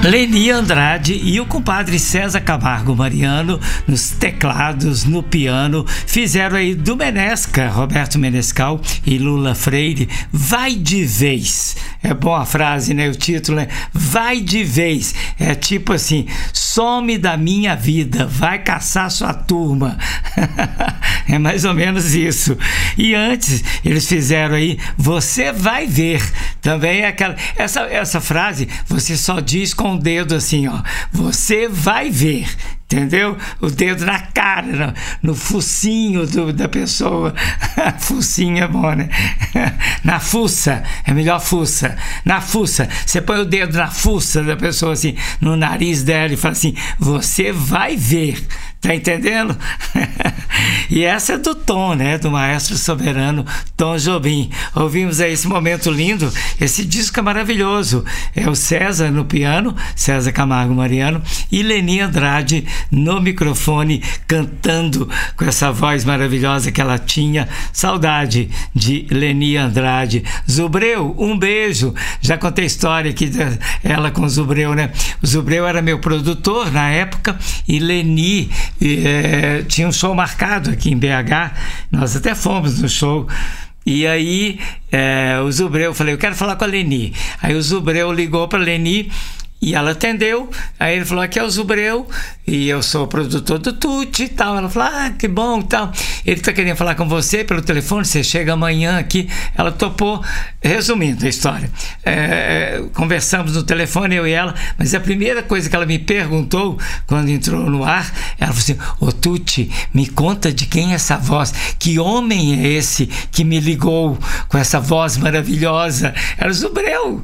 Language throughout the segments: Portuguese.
Leni Andrade e o compadre César Camargo Mariano nos teclados, no piano, fizeram aí do Menesca, Roberto Menescal e Lula Freire, Vai de Vez. É bom a frase, né? O título é Vai de Vez. É tipo assim, some da minha vida, vai caçar sua turma. É mais ou menos isso. E antes, eles fizeram aí, Você Vai Ver. Também é aquela... Essa frase, você só diz com o dedo assim, ó. Você vai ver. Entendeu? O dedo na cara, no focinho da pessoa. Focinho é bom, né? Na fuça, é melhor fuça. Na fuça, você põe o dedo na fuça da pessoa, assim, no nariz dela e fala assim, você vai ver. Tá entendendo? E essa é do Tom, né? Do maestro soberano Tom Jobim. Ouvimos aí esse momento lindo. Esse disco é maravilhoso. É o César no piano, César Camargo Mariano, e Leni Andrade no microfone, cantando com essa voz maravilhosa que ela tinha. Saudade de Leni Andrade. Zubreu, um beijo. Já contei a história aqui dela com o Zubreu, né? O Zubreu era meu produtor na época e Leni tinha um show marcado aqui em BH. Nós até fomos no show. E aí o Zubreu, eu falei, eu quero falar com a Leni. Aí o Zubreu ligou para a Leni e ela atendeu. Aí ele falou, aqui é o Zubreu e eu sou o produtor do Tutti e tal. Ela falou, que bom e tal. Ele está querendo falar com você pelo telefone, você chega amanhã aqui. Ela topou. Resumindo a história, conversamos no telefone, eu e ela, mas a primeira coisa que ela me perguntou quando entrou no ar, ela falou assim, ô Tutti, me conta de quem é essa voz, que homem é esse que me ligou com essa voz maravilhosa? Era Zubreu.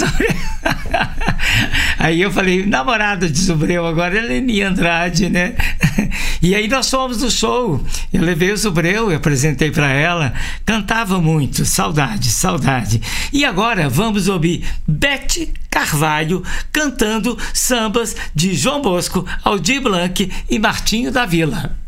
Aí eu falei, namorada de Zubreu agora é Leni Andrade, né? E aí nós fomos no show, eu levei o Zubreu, eu apresentei para ela, cantava muito, saudade. E agora vamos ouvir Beth Carvalho cantando sambas de João Bosco, Aldir Blanc e Martinho da Vila.